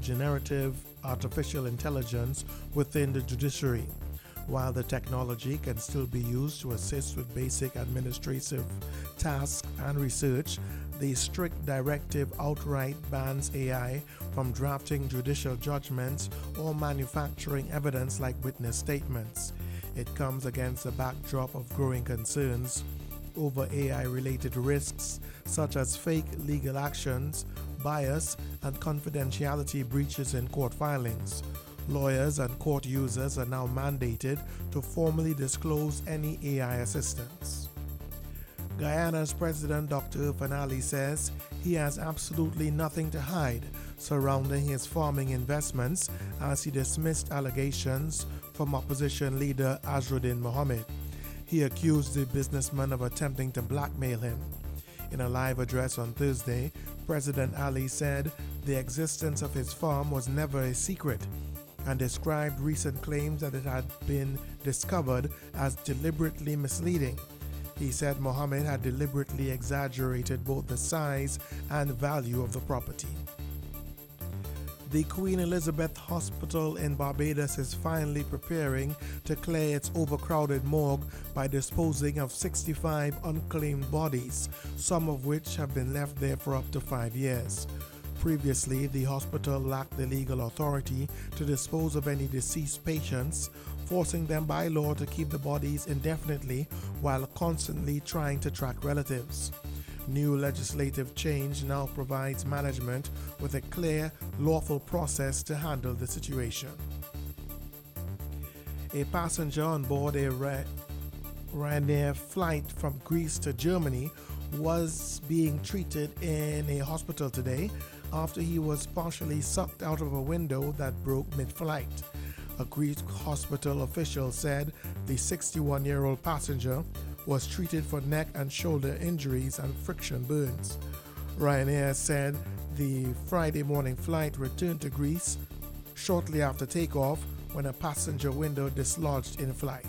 generative artificial intelligence within the judiciary. While the technology can still be used to assist with basic administrative tasks and research, the strict directive outright bans AI from drafting judicial judgments or manufacturing evidence like witness statements. It comes against a backdrop of growing concerns over AI-related risks such as fake legal actions, bias, and confidentiality breaches in court filings. Lawyers and court users are now mandated to formally disclose any AI assistance. Guyana's President Dr. Irfaan Ali says he has absolutely nothing to hide surrounding his farming investments as he dismissed allegations from opposition leader Azharuddin Mohammed. He accused the businessman of attempting to blackmail him. In a live address on Thursday, President Ali said the existence of his farm was never a secret and described recent claims that it had been discovered as deliberately misleading. He said Mohammed had deliberately exaggerated both the size and value of the property. The Queen Elizabeth Hospital in Barbados is finally preparing to clear its overcrowded morgue by disposing of 65 unclaimed bodies, some of which have been left there for up to 5 years. Previously, the hospital lacked the legal authority to dispose of any deceased patients, forcing them by law to keep the bodies indefinitely while constantly trying to track relatives. New legislative change now provides management with a clear, lawful process to handle the situation. A passenger on board a Ryanair flight from Greece to Germany was being treated in a hospital today after he was partially sucked out of a window that broke mid-flight. A Greek hospital official said the 61-year-old passenger was treated for neck and shoulder injuries and friction burns. Ryanair said the Friday morning flight returned to Greece shortly after takeoff when a passenger window dislodged in flight.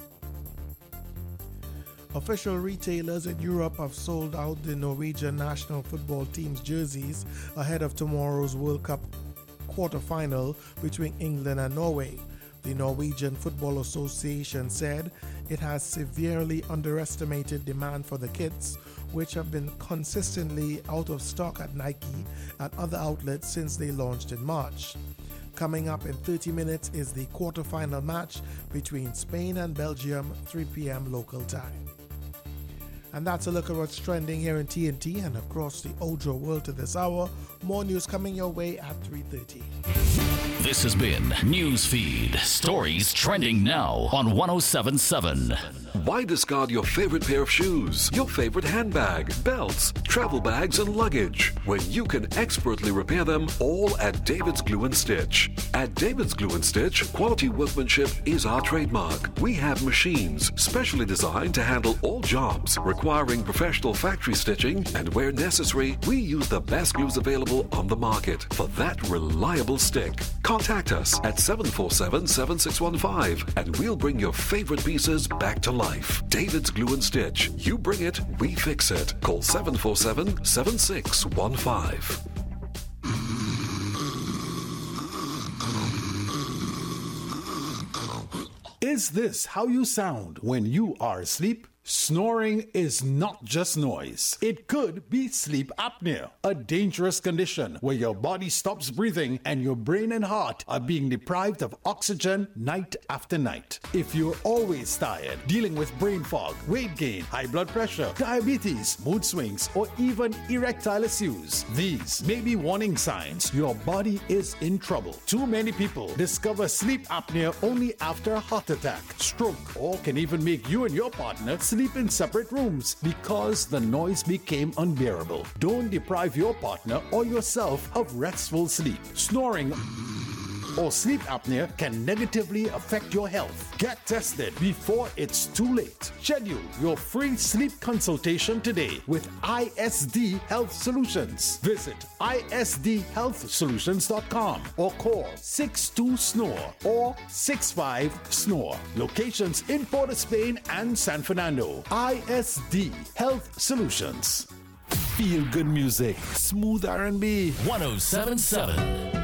Official retailers in Europe have sold out the Norwegian national football team's jerseys ahead of tomorrow's World Cup quarter-final between England and Norway. The Norwegian Football Association said it has severely underestimated demand for the kits, which have been consistently out of stock at Nike and other outlets since they launched in March. Coming up in 30 minutes is the quarter-final match between Spain and Belgium, 3 p.m. local time. And that's a look at what's trending here in TNT and across the Ojo world to this hour. More news coming your way at 3:30. This has been Newsfeed. Stories trending now on 107.7. Why discard your favorite pair of shoes, your favorite handbag, belts, travel bags, and luggage when you can expertly repair them all at David's Glue and Stitch? At David's Glue and Stitch, quality workmanship is our trademark. We have machines specially designed to handle all jobs requiring professional factory stitching, and where necessary, we use the best glues available on the market for that reliable stick. Contact us at 747-7615 and we'll bring your favorite pieces back to life. David's Glue and Stitch. You bring it, we fix it. Call 747-7615. Is this how you sound when you are asleep? Snoring is not just noise. It could be sleep apnea, a dangerous condition where your body stops breathing and your brain and heart are being deprived of oxygen night after night. If you're always tired, dealing with brain fog, weight gain, high blood pressure, diabetes, mood swings, or even erectile issues, these may be warning signs your body is in trouble. Too many people discover sleep apnea only after a heart attack, stroke, or can even make you and your partner sleep in separate rooms because the noise became unbearable. Don't deprive your partner or yourself of restful sleep. Snoring or sleep apnea can negatively affect your health. Get tested before it's too late. Schedule your free sleep consultation today with ISD Health Solutions. Visit isdhealthsolutions.com or call 62-SNORE or 65-SNORE. Locations in Port of Spain and San Fernando. ISD Health Solutions. Feel good music, smooth R&B. 107.7.